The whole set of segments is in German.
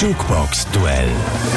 Jukebox-Duell.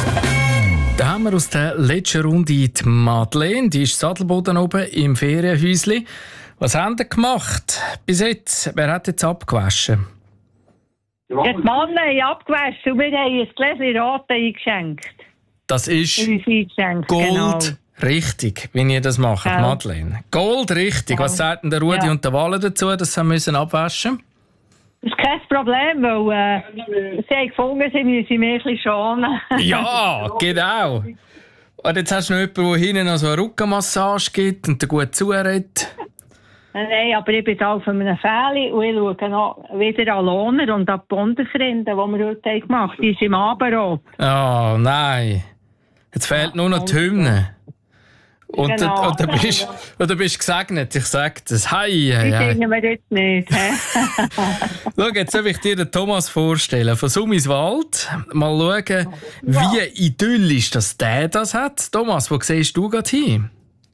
Da haben wir aus der letzten Runde die Madeleine, die ist Sadelboden oben im Ferienhäuschen. Was haben ihr gemacht bis jetzt? Wer hat jetzt abgewaschen? Ja, die Madeleine haben abgewaschen und wir haben ein Gläschen Rot eingeschenkt. Das ist Gold, genau. richtig, wie ihr das macht, Ja. Madeleine. Gold, richtig. Was sagten der Rudi und der Walle dazu, dass sie müssen abwaschen? Das ist kein Problem, weil sie haben gefunden, sie müssen mich ein bisschen schonen. Ja, genau. Und jetzt hast du noch jemanden, der hinten noch so eine Rückenmassage gibt und dir gut zuredet. Nein, aber ich bin da auf einem Fähli und ich schaue noch wieder an Lohner und an die Bundesrinder, die wir heute gemacht haben. Die sind im Abendrot. Oh nein. Jetzt fehlt nur noch die Hymne. Und, Genau. und, du bist gesegnet, ich sage das. Hei, Die hei, hei. singen wir jetzt nicht. Schau, jetzt soll ich dir den Thomas vorstellen. Von Summiswald. Mal schauen, wie idyllisch das hat. Thomas, wo siehst du gerade hin?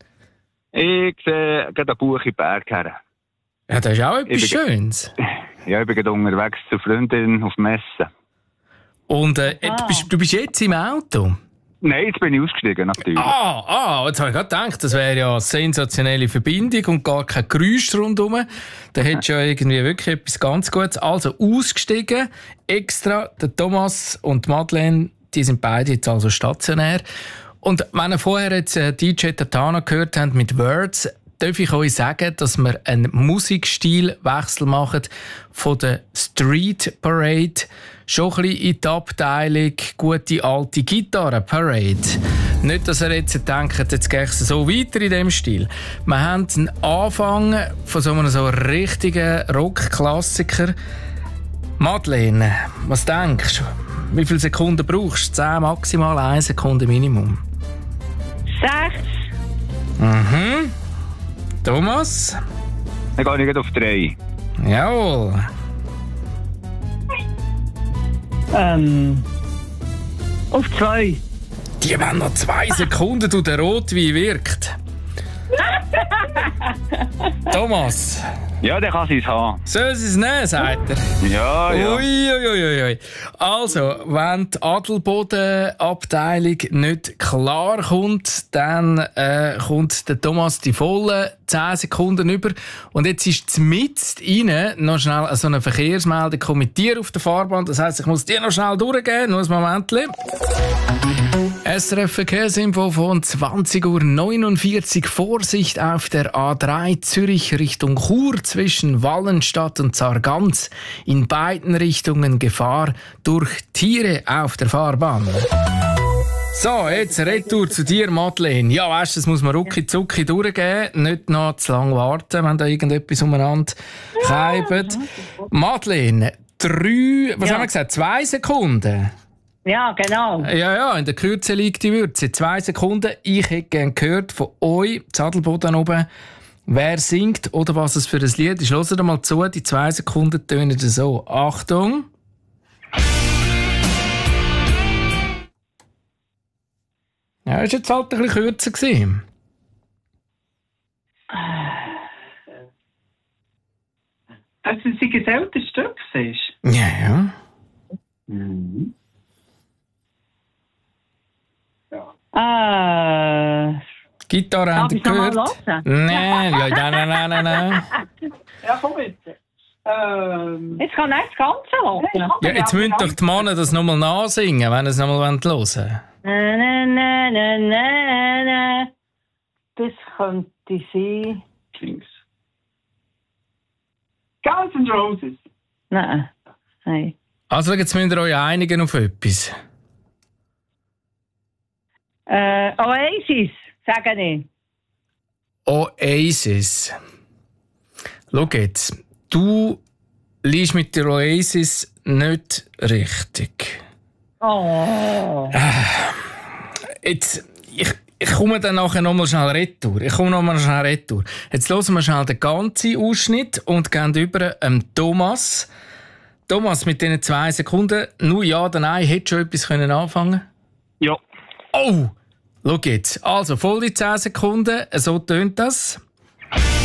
Ich sehe gerade einen Buch im Berg her. Ja, das ist auch etwas Ich bin- Schönes. Ja, ich bin gerade unterwegs zur Freundin auf Messe. Und du bist jetzt im Auto? Nein, jetzt bin ich ausgestiegen, natürlich. Jetzt habe ich gerade gedacht, das wäre ja eine sensationelle Verbindung und gar kein Geräusch rundherum. Da hättest du ja irgendwie wirklich etwas ganz Gutes. Also ausgestiegen, extra, der Thomas und die Madeleine, die sind beide jetzt also stationär. Und wenn ihr vorher jetzt DJ Tatana gehört habt mit Words, darf ich euch sagen, dass wir einen Musikstilwechsel machen von der Street Parade schon ein bisschen in die Abteilung gute alte Gitarre-Parade. Nicht, dass ihr jetzt denkt, jetzt geht es so weiter in diesem Stil. Wir haben einen Anfang von so einem so richtigen Rock-Klassiker. Madeleine, was denkst du? Wie viele Sekunden brauchst du? 10 maximal, 1 Sekunde Minimum. 6. Thomas? Dann gehe ich gerade auf 3. Jawohl. Auf 2. Die wollen noch 2 Sekunden, du, der Rotwein wirkt. Thomas, Ja, dann kann sie es haben. soll sie es nehmen, sagt er? Ja, ja. Ui. Also, wenn die Adelboden-Abteilung nicht klar kommt, dann kommt der Thomas die vollen 10 Sekunden über. Und jetzt ist mitten rein noch schnell so eine Verkehrsmeldung kommentiert auf der Fahrbahn. Das heisst, ich muss die noch schnell durchgehen. Nur ein Momentchen. SRF Verkehrsinfo von 20:49 Uhr. Vorsicht auf der A3 Zürich Richtung Chur zwischen Wallenstadt und Sargans. In beiden Richtungen Gefahr durch Tiere auf der Fahrbahn. So, jetzt Retour zu dir, Madeleine. Ja, weißt du, das muss man rucki-zucki durchgehen. Nicht noch zu lange warten, wenn da irgendetwas umeinander keibt. Madeleine, 3, was haben wir gesagt? 2 Sekunden. Ja, genau. Ja, in der Kürze liegt die Würze. 2 Sekunden. Ich hätte gerne gehört von euch, Sadelboden oben, wer singt oder was es für ein Lied ist. Hört mal zu, die 2 Sekunden tönen so. Achtung. Ja, ist jetzt halt ein bisschen kürzer gewesen. Dass es ein geseltes Stück ist. Ja. Gitarre Darf habt ihr ich noch mal gehört? hören? Nein. Ja, komm bitte. Jetzt kann ich das Ganze hören. Ja, jetzt müsst doch die Männer das nochmal nachsingen, wenn ihr es nochmal hören wollt. Na. Das könnte sein. Links. Guns N' Roses. Nein. Also jetzt müsst ihr euch einigen auf etwas. Oasis, sage ich. Oasis. Schau jetzt, du liegst mit der Oasis nicht richtig. Oh. Jetzt, ich komme dann nachher nochmal schnell retour. Jetzt hören wir schnell den ganzen Ausschnitt und gehen über Thomas. Thomas, mit diesen 2 Sekunden, nur ja oder nein, hättest du schon etwas anfangen können? Ja. Oh! Schau jetzt. Also, voll die 10 Sekunden, so tönt das.